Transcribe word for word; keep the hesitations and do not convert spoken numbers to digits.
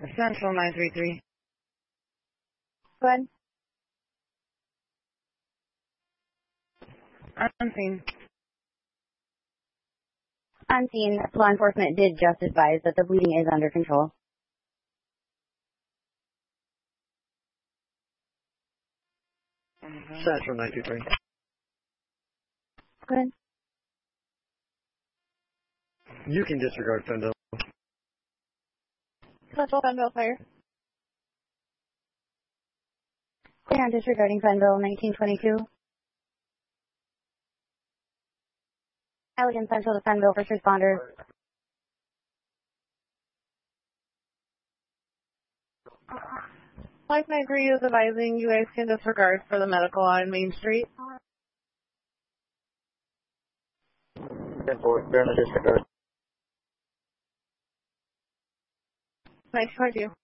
Central nine three three. Go ahead. Unseen. Unseen, law enforcement did just advise that the bleeding is under control. Central nine two three. Go ahead. You can disregard Fenville. Central Fenville Fire. Clear on disregarding Fenville nineteen twenty-two. Elegant Central to Fenville, first responder. five nine three is advising you guys can disregard for the medical on Main Street. ten four, they're on the disregard. nineteen twenty-two.